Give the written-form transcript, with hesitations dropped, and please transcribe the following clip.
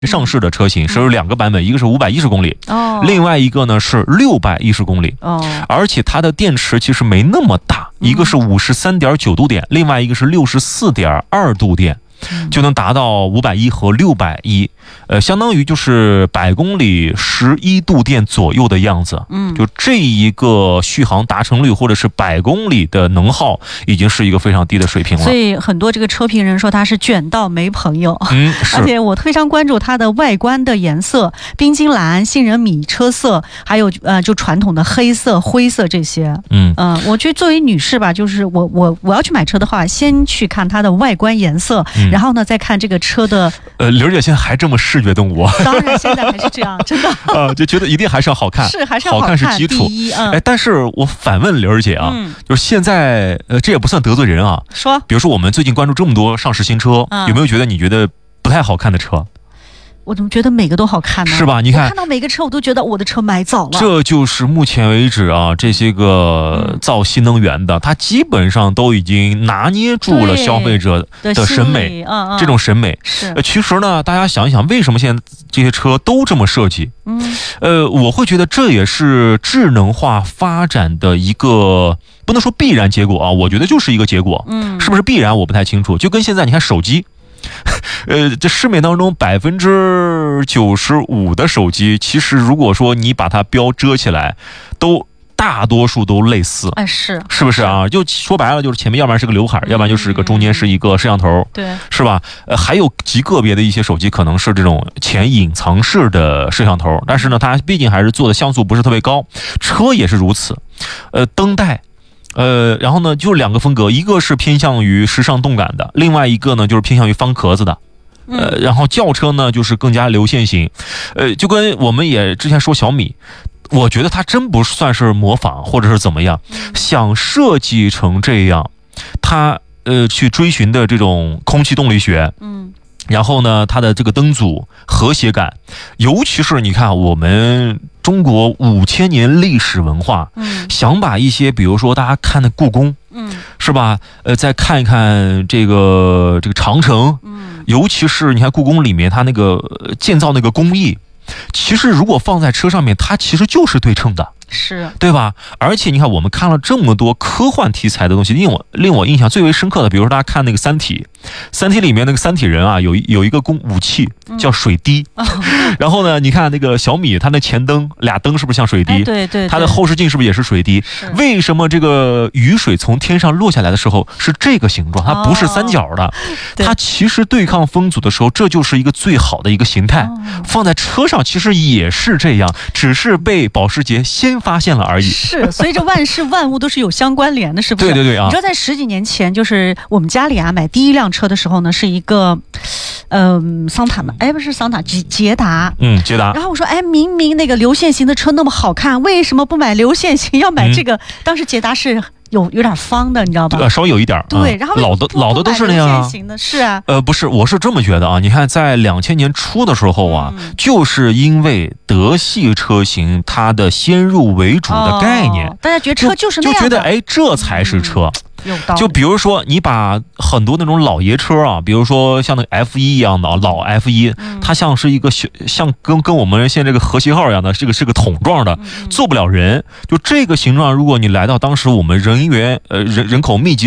上市的车型是有2个版本，一个是510公里，另外一个呢是610公里，而且它的电池其实没那么大，一个是53.9度电，另外一个是64.2度电，就能达到510和610，相当于就是100公里11度电左右的样子。就这一个续航达成率或者是100公里的能耗，已经是一个非常低的水平了。 所以很多这个车评人说它是卷到没朋友。而且我非常关注它的外观的颜色，冰晶蓝、杏仁米车色，还有就传统的黑色、灰色这些。我觉得作为女士吧，就是我要去买车的话，先去看它的外观颜色，然后呢再看这个车的。 刘姐现在还这么视觉动物？ 当然现在还是这样，真的。 就觉得一定还是要好看， 是还是要好看是基础。但是我反问刘姐啊，就是现在这也不算得罪人啊。 说， 比如说我们最近关注这么多上市新车，有没有觉得你觉得不太好看的车？ 我怎么觉得每个都好看呢？ 是吧？你看， 我看到每个车，我都觉得我的车买早了。 这就是目前为止啊，这些个造新能源的，它基本上都已经拿捏住了消费者的审美，这种审美。其实呢，大家想一想，为什么现在这些车都这么设计？我会觉得这也是智能化发展的一个，不能说必然结果啊，我觉得就是一个结果。是不是必然？我不太清楚。就跟现在你看手机。这市面当中95%的手机，其实如果说你把它标遮起来，大多数都类似。是不是啊？就说白了，就是前面要不然是个刘海，要不然就是中间是一个摄像头，对，是吧？还有极个别的一些手机可能是这种前隐藏式的摄像头，但是呢，它毕竟还是做的像素不是特别高。车也是如此，灯带。然后呢，就2个风格，一个是偏向于时尚动感的，另外一个呢就是偏向于方壳子的。然后轿车呢就是更加流线型。就跟我们也之前说小米，我觉得它真不算是模仿或者是怎么样，想设计成这样，它去追寻的这种空气动力学。然后呢，它的这个灯组和谐感，尤其是你看我们中国5000年历史文化，想把一些比如说大家看的故宫，是吧？再看一看这个长城，尤其是你看故宫里面它那个建造那个工艺，其实如果放在车上面，它其实就是对称的。对吧？而且你看，我们看了这么多科幻题材的东西，令我印象最为深刻的，比如说大家看那个《三体》，《三体》里面那个三体人啊，有一个武器叫水滴。然后呢，你看那个小米，它那前灯俩灯是不是像水滴？对，它的后视镜是不是也是水滴？为什么这个雨水从天上落下来的时候是这个形状？它不是三角的。它其实对抗风阻的时候，这就是一个最好的一个形态。放在车上其实也是这样，只是被保时捷先发现了而已。 所以这万事万物都是有相关联的，是不是？ 对啊！ 你知道在10几年前，就是我们家里啊买第一辆车的时候呢，是一个桑塔嘛，不是桑塔，捷达。 捷达。 然后我说，明明那个流线型的车那么好看，为什么不买流线型，要买这个？当时捷达是有点方的，你知道吧？ 稍微有一点。 对，然后老的都是那样啊。 是啊。 不是，我是这么觉得啊。你看，在2000年初的时候啊，就是因为德系车型它的先入为主的概念， 大家觉得车就是那样的， 就觉得这才是车。就比如说你把很多那种老爷车啊，比如说像那个 F1 一样的老 F1，它像是一个像跟我们现在这个和谐号一样的，是个桶状的，坐不了人。就这个形状，如果你来到当时我们人口密集